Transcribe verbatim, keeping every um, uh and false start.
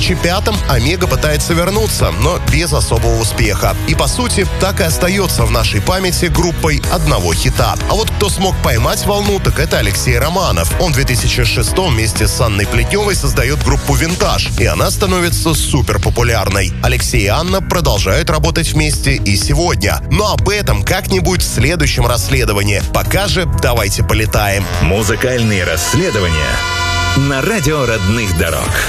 тысячи пятом Омега пытается вернуться, но без особого успеха. И, по сути, так и остается в нашей памяти группой одного хита. А вот кто смог поймать волну, так это Алексей Романов. Он в две тысячи шестом вместе с Анной Плетневой создает группу «Винтаж», и она становится супер популярной. Алексей и Анна продолжают работать вместе и сегодня. Но об этом как-нибудь в следующем расследовании. Пока же давайте полетаем. Музыкальные расследования на радио родных дорог.